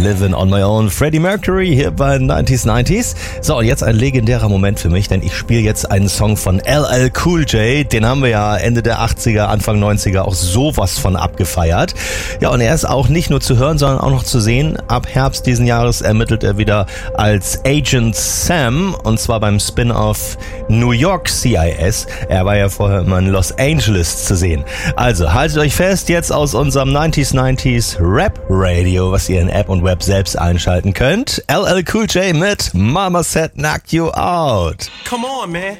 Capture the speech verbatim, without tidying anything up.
Living on My Own. Freddie Mercury hier bei neunzig neunzig. So, und jetzt ein legendärer Moment für mich, denn ich spiele jetzt einen Song von L L Cool J. Den haben wir ja Ende der achtziger, Anfang neunziger auch sowas von abgefeiert. Ja, und er ist auch nicht nur zu hören, sondern auch noch zu sehen. Ab Herbst diesen Jahres ermittelt er wieder als Agent Sam, und zwar beim Spin-off New York C I S. Er war ja vorher immer in Los Angeles zu sehen. Also, haltet euch fest, jetzt aus unserem neunzig neunzig Rap Radio, was ihr in App und Web selbst einschalten könnt. L L Cool J mit Mama Said Knock You Out. Come on, man.